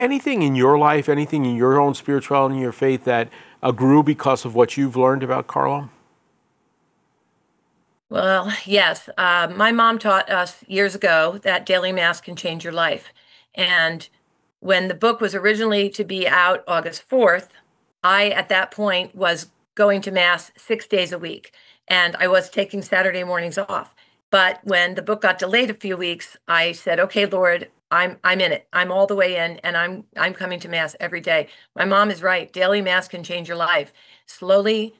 Anything in your life, anything in your own spirituality and your faith that grew because of what you've learned about Carlo? Well, yes. My mom taught us years ago that daily mass can change your life. And when the book was originally to be out August 4th, I, at that point, was going to mass 6 days a week. And I was taking Saturday mornings off. But when the book got delayed a few weeks, I said, okay, Lord, I'm in it. I'm all the way in, and I'm coming to mass every day. My mom is right. Daily mass can change your life. Slowly,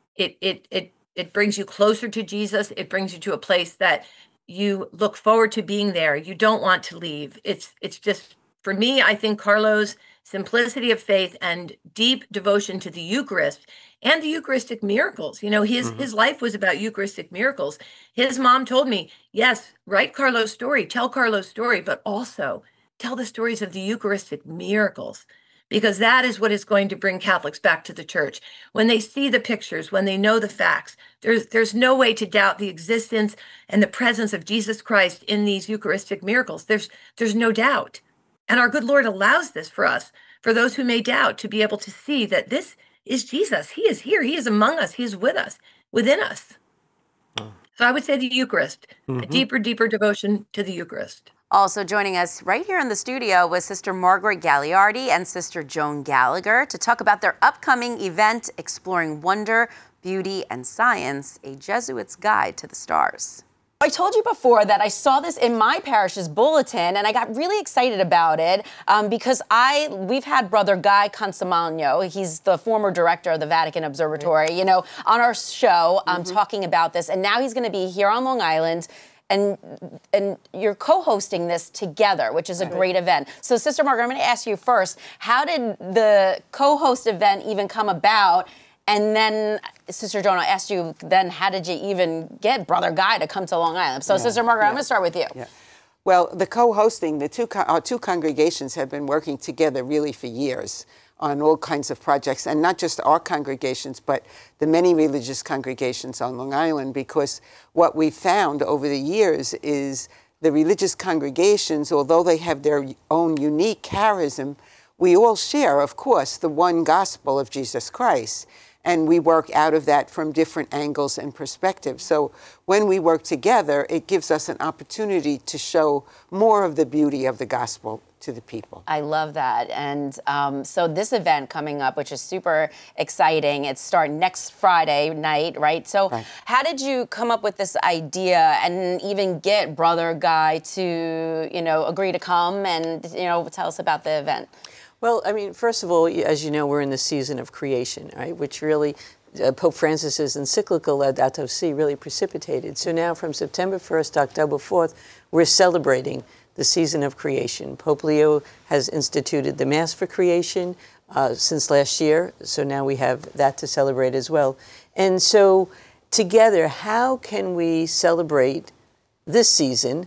it brings you closer to Jesus. It brings you to a place that you look forward to being there. You don't want to leave. It's just, for me, I think Carlo's simplicity of faith and deep devotion to the Eucharist and the Eucharistic miracles. You know, his life was about Eucharistic miracles. His mom told me, yes, write Carlo's story, tell Carlo's story, but also tell the stories of the Eucharistic miracles, because that is what is going to bring Catholics back to the church. When they see the pictures, when they know the facts, there's no way to doubt the existence and the presence of Jesus Christ in these Eucharistic miracles. There's no doubt. And our good Lord allows this for us, for those who may doubt, to be able to see that this is Jesus. He is here. He is among us. He is with us, within us. So I would say the Eucharist, a deeper devotion to the Eucharist. Also joining us right here in the studio was Sister Margaret Gagliardi and Sister Joan Gallagher to talk about their upcoming event, Exploring Wonder, Beauty, and Science, a Jesuit's Guide to the Stars. I told you before that I saw this in my parish's bulletin, and I got really excited about it because we've had Brother Guy Consolmagno, he's the former director of the Vatican Observatory, you know, on our show talking about this, and now he's going to be here on Long Island. And you're co-hosting this together, which is a great event. So, Sister Margaret, I'm going to ask you first, how did the co-host event even come about? And then, Sister Joan, I asked you then, how did you even get Brother Guy to come to Long Island? So, Sister Margaret, I'm going to start with you. Yeah. Well, the co-hosting, our two congregations have been working together really for years on all kinds of projects, and not just our congregations, but the many religious congregations on Long Island, because what we found over the years is the religious congregations, although they have their own unique charism, we all share, of course, the one gospel of Jesus Christ. And we work out of that from different angles and perspectives. So when we work together, it gives us an opportunity to show more of the beauty of the gospel to the people. I love that. And so this event coming up, which is super exciting, it's starting next Friday night, right? So how did you come up with this idea and even get Brother Guy to, you know, agree to come and, you know, tell us about the event? Well, I mean, first of all, as you know, we're in the season of creation, right? Which really, Pope Francis's encyclical Laudato Si really precipitated. So now from September 1st to October 4th, we're celebrating the season of creation. Pope Leo has instituted the Mass for Creation since last year. So now we have that to celebrate as well. And so together, how can we celebrate this season?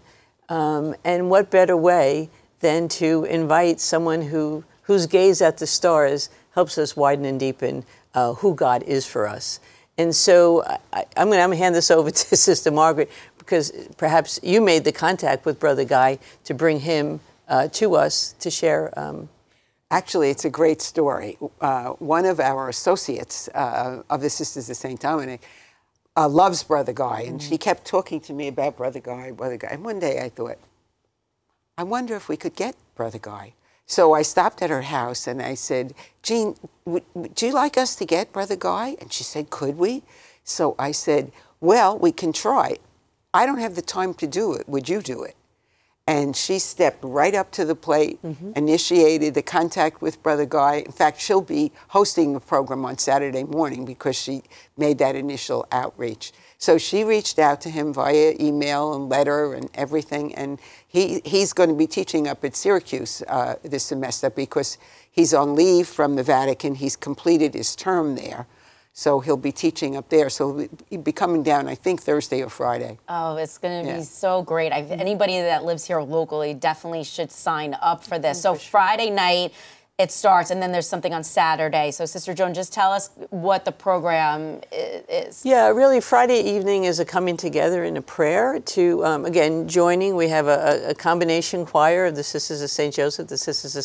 And what better way than to invite someone whose gaze at the stars helps us widen and deepen who God is for us. And so I'm going to hand this over to Sister Margaret, because perhaps you made the contact with Brother Guy to bring him to us to share. Actually, it's a great story. One of our associates of the Sisters of St. Dominic loves Brother Guy, and she kept talking to me about Brother Guy. And one day I thought, I wonder if we could get Brother Guy. So I stopped at her house and I said, Jean, would you like us to get Brother Guy? And she said, could we? So I said, well, we can try. I don't have the time to do it. Would you do it? And she stepped right up to the plate, initiated the contact with Brother Guy. In fact, she'll be hosting the program on Saturday morning because she made that initial outreach. So she reached out to him via email and letter and everything, and he's going to be teaching up at Syracuse this semester because he's on leave from the Vatican. He's completed his term there, so he'll be teaching up there. So he'll be coming down, I think, Thursday or Friday. Oh, it's going to be so great. Anybody that lives here locally definitely should sign up for this. So Friday night, it starts, and then there's something on Saturday. So, Sister Joan, just tell us what the program is. Yeah, really, Friday evening is a coming together in a prayer to, again, joining. We have a combination choir of the Sisters of St. Joseph, the Sisters of